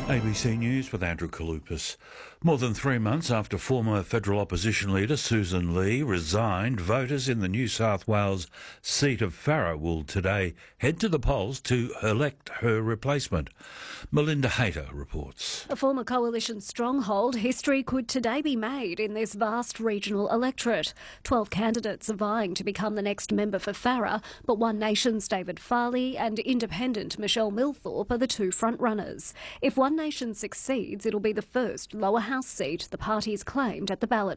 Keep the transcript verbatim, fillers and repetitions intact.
A B C News with Andrew Kalupas. More than three months after former federal opposition leader Susan Lee resigned, voters in the New South Wales seat of Farrer will today head to the polls to elect her replacement. Melinda Hayter reports. A former coalition stronghold, history could today be made in this vast regional electorate. Twelve candidates are vying to become the next member for Farrer, but One Nation's David Farley and independent Michelle Milthorpe are the two frontrunners. If One Nation succeeds, it'll be the first lower house seat the party's claimed at the ballot